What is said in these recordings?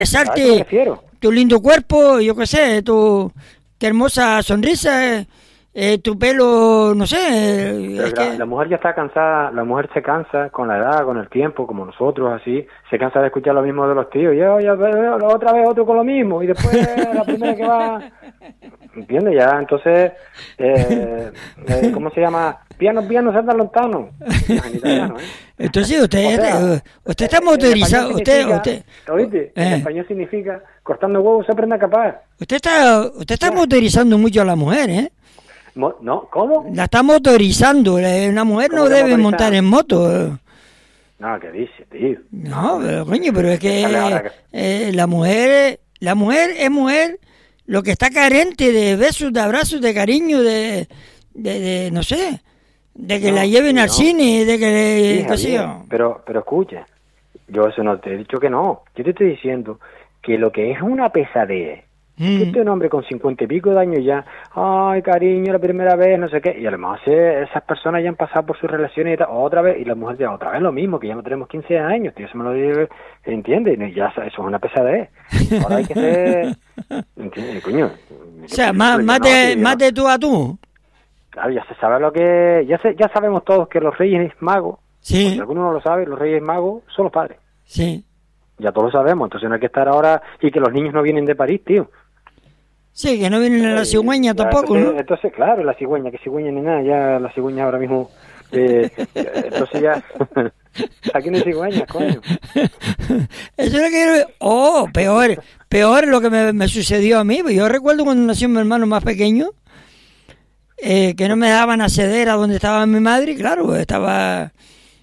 A eso me besarte refiero. tu lindo cuerpo, yo qué sé, qué hermosa sonrisa, tu pelo, no sé, Pero es que que... la mujer ya está cansada, la mujer se cansa con la edad, con el tiempo, como nosotros, así, se cansa de escuchar lo mismo de los tíos, ya otra vez otro con lo mismo, y después la primera que va, ¿entiendes? Ya, entonces, ¿cómo se llama? Piano, piano, salta lontano, en italiano, ¿eh? Entonces O sea, usted está en español motorizado, significa, oíste, en eh, español significa, cortando huevos se aprende a capar. usted está motorizando mucho a la mujer, ¿eh? ¿No? ¿Cómo? La está motorizando, una mujer ¿Cómo no que debe montar motorizar? en moto. No, ¿qué dice, tío? No, Hombre, pero coño, pero es déjale ahora que la mujer es mujer lo que está carente de besos, de abrazos, de cariño, no sé, de que la No, lleven sí, al no. cine, de que Sí, qué sé Javier, yo. pero escucha, yo eso no te he dicho que no. Yo te estoy diciendo que lo que es una pesadez es que Mm. este hombre con 50 y pico de años ya, ay, cariño, la primera vez, no sé qué, y además esas personas ya han pasado por sus relaciones y tal, otra vez, y la mujer ya otra vez lo mismo, que ya no tenemos 15 años, tío, eso me lo dice, ¿entiendes? Y ya eso es una pesadez. Ahora hay que ser, ¿entiendes? Coño, O sea, pero yo no, tío, yo más no. de tú a tú. Claro, ya se sabe lo que, ya sabemos todos que los Reyes Magos, por si Sí, alguno no lo sabe, los Reyes Magos son los padres. sí. Ya todos lo sabemos, entonces no hay que estar ahora y que los niños no vienen de París, tío. Sí, que no vienen a la cigüeña Ya, tampoco, ¿no? entonces, claro, la cigüeña, que cigüeña ni nada, ya la cigüeña ahora mismo, entonces ya, aquí no hay cigüeñas, coño. Eso es lo que... Oh, peor lo que me sucedió a mí. Yo recuerdo cuando nació mi hermano más pequeño, que no me daban acceder a donde estaba mi madre, y claro, estaba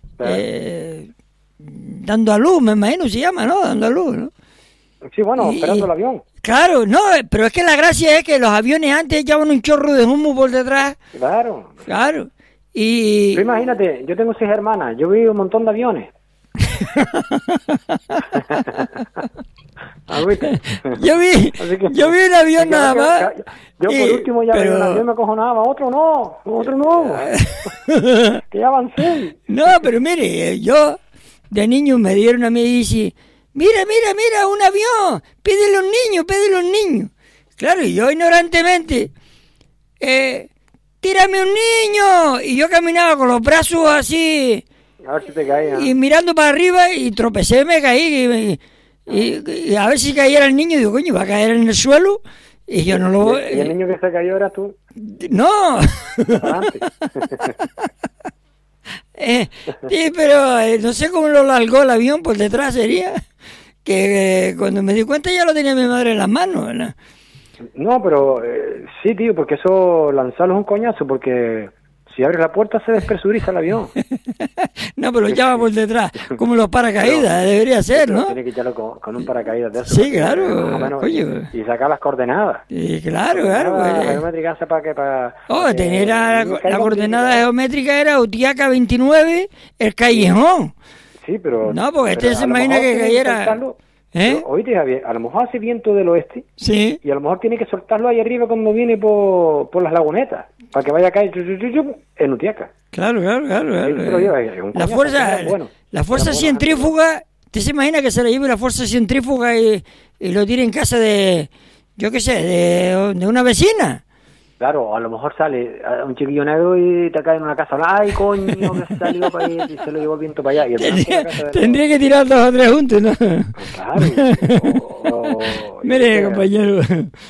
dando a luz, me imagino se llama, ¿no? Dando a luz, ¿no? Sí, bueno, Y, esperando el avión. claro, no, pero es que la gracia es que los aviones antes echaban un chorro de humo por detrás, Claro. claro, Tú y... imagínate, yo tengo 6 hermanas, yo vi un montón de aviones. Ah, ¿viste? yo vi Así que- yo vi un avión que nada más. yo por último ya vi un avión, me acojonaba, otro no, que ya avancé. No, pero mire, yo de niño me dieron a mí y dice, mira, un avión, pídele a un niño. Claro, y yo ignorantemente, tírame un niño. Y yo caminaba con los brazos así A ver si te caía. y mirando para arriba y tropecé, me caí. Y a ver si cayera el niño, digo, coño, va a caer en el suelo. Y yo no lo... Y el niño que se cayó eras tú. No. Adelante. Sí, pero no sé cómo lo largó el avión por detrás sería. Que cuando me di cuenta ya lo tenía mi madre en las manos, ¿verdad? No, pero sí, tío, porque eso lanzarlo es un coñazo, porque si abres la puerta se despresuriza el avión. No, pero ya va por detrás, como los paracaídas, debería ser, Pero ¿no? tiene que echarlo con un paracaídas de eso. Sí, porque, claro, más o menos, coño. y sacar las coordenadas. Sí, claro. La geométrica esa para que... Tener la caiga un coordenada niño. geométrica era Utiaca 29, el callejón. Sí, pero... No, porque pero se a lo imagina mejor que tiene cayera... soltarlo. ¿Eh? Pero, oíste, Javier, a lo mejor hace viento del oeste Sí. y a lo mejor tiene que soltarlo ahí arriba cuando viene por las lagunetas, para que vaya a caer en Utiaca. Claro. Eso te lo lleva, es un La coñazo, fuerza, era bueno. la fuerza Era bueno, centrífuga, ¿usted se imagina que se le lleve la fuerza centrífuga y lo tire en casa de, yo qué sé, de una vecina? Claro, a lo mejor sale un chiquillo negro y te cae en una casa. ¡Ay, coño, que se salió para ahí y se lo llevó el viento para allá! Y el blanco de la casa de Tendría que tirar 2 o 3 juntos, ¿no? Claro. Mire, compañero.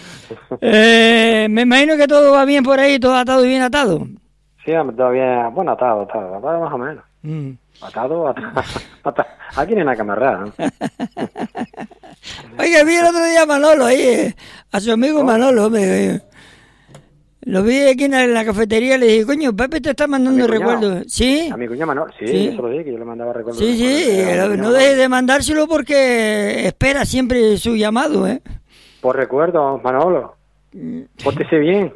Me imagino que todo va bien por ahí, todo atado y bien atado. Sí, todavía, bueno, atado más o menos. Atado. Aquí no hay nada que amarrar, ¿no? Oiga, vi el otro día a Manolo ahí, a su amigo Manolo, hombre. Lo vi aquí en la cafetería, le dije, coño, Pepe te está mandando recuerdos. ¿Sí? A mi cuñado Manolo, sí, Sí. eso lo dije, que yo le mandaba recuerdos. Sí, no deje de mandárselo porque espera siempre su llamado, ¿eh? Por recuerdo, Manolo. Pórtese bien.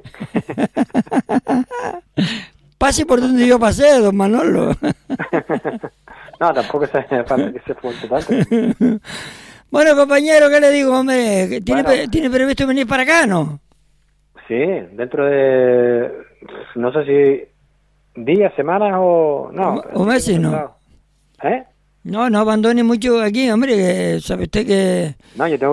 Pase por donde yo pasé, don Manolo. No, tampoco se falta que se fuerte tanto. Bueno, compañero, ¿qué le digo, hombre? ¿Tiene, Bueno. ¿tiene previsto venir para acá, no? Sí, dentro de, no sé si días, semanas o... No, O meses, no. ¿Eh? No, no abandone mucho aquí, hombre, que sabe usted que... No, yo tengo